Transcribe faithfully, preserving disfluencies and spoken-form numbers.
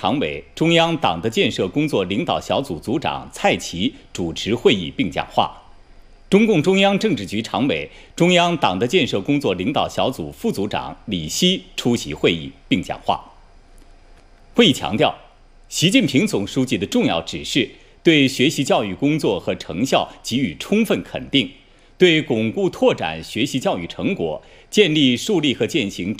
常委、中央党的建设工作领导小组组长蔡奇主持会议并讲话。中共中央政治局常委、中央党的建设工作领导小组副组长李希出席会议并讲话。会议强调，习近平总书记的重要指示对学习教育工作和成效给予充分肯定，对巩固拓展学习教育成果、建立树立和践行